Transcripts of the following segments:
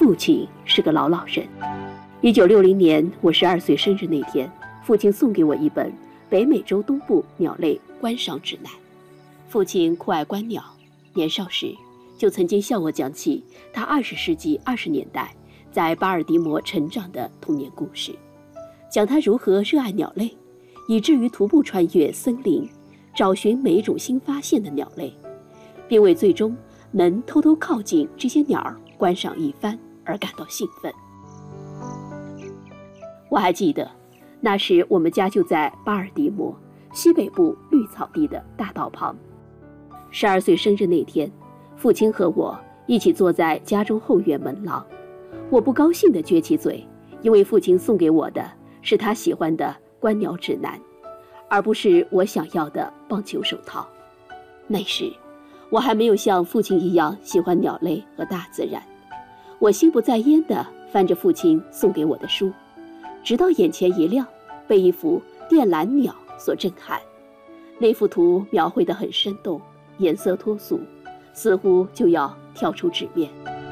父亲是个老人。1960年我12岁生日那天，父亲送给我一本北美洲东部鸟类观赏指南。父亲酷爱观鸟，年少时就曾经向我讲起他20世纪20年代在巴尔的摩成长的童年故事，讲他如何热爱鸟类，以至于徒步穿越森林，找寻每一种新发现的鸟类，并为最终能偷偷靠近这些鸟儿观赏一番而感到兴奋。我还记得，那时我们家就在巴尔的摩西北部绿草地的大道旁。12岁生日那天，父亲和我一起坐在家中后院门廊。我不高兴地撅起嘴，因为父亲送给我的是他喜欢的观鸟指南，而不是我想要的棒球手套。那时我还没有像父亲一样喜欢鸟类和大自然，我心不在焉地翻着父亲送给我的书，直到眼前一亮，被一幅靛蓝鸟所震撼。那幅图描绘得很生动，颜色脱俗，似乎就要跳出纸面。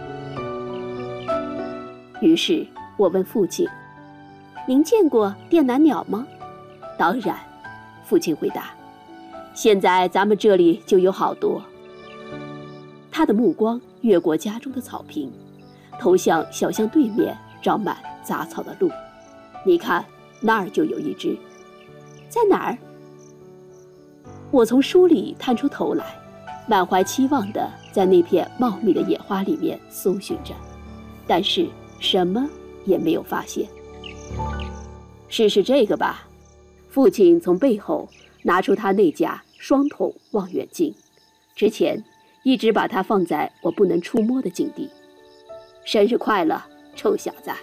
于是我问父亲：“您见过靛蓝鸟吗？”“当然。”父亲回答，“现在咱们这里就有好多。”他的目光越过家中的草坪，投向小巷对面长满杂草的路。“你看，那儿就有一只。”“在哪儿？”我从书里探出头来，满怀期望地在那片茂密的野花里面搜寻着，但是什么也没有发现。“试试这个吧。”父亲从背后拿出他那架双筒望远镜，之前一直把它放在我不能触摸的境地。“生日快乐，臭小子！”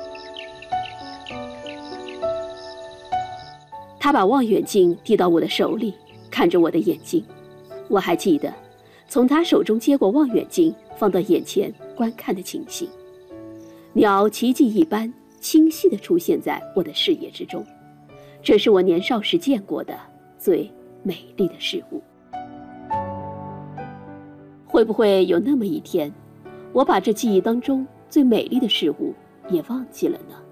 他把望远镜递到我的手里，看着我的眼睛。我还记得从他手中接过望远镜放到眼前观看的情形。鸟奇迹一般清晰地出现在我的视野之中，这是我年少时见过的最美丽的事物。会不会有那么一天，我把这记忆当中最美丽的事物也忘记了呢？